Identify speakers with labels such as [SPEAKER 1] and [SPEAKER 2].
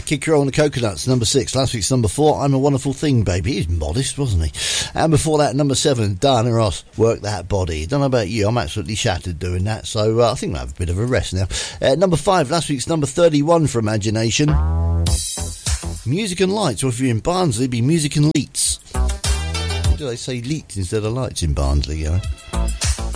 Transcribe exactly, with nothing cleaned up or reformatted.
[SPEAKER 1] Kid Creole and the Coconuts, number six. Last week's number four, I'm a Wonderful Thing, Baby. He's modest, wasn't he? And before that, number seven, Diana Ross, Work That Body. Don't know about you, I'm absolutely shattered doing that, so uh, I think we'll have a bit of a rest now. Uh, number five, last week's number thirty-one for Imagination. Music and Lights, or if you're in Barnsley, it'd be Music and Leets. Do they say Leets instead of Lights in Barnsley, you know?